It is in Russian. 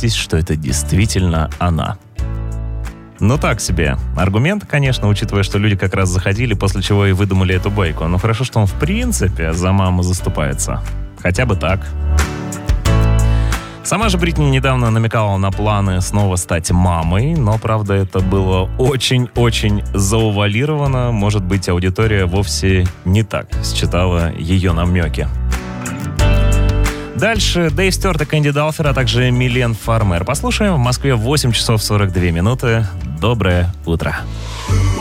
убедитесь, что это действительно она. Ну так себе. Аргумент, конечно, учитывая, что люди как раз заходили, после чего и выдумали эту байку. Но хорошо, что он в принципе за маму заступается. Хотя бы так. Сама же Бритни недавно намекала на планы снова стать мамой, но, правда, это было очень-очень заувалировано. Может быть, аудитория вовсе не так считала ее намеки. Дальше Дэйв Стюарт и Кэнди Далфер, а также Милен Фармер. Послушаем. В Москве 8 часов 42 минуты. Доброе утро.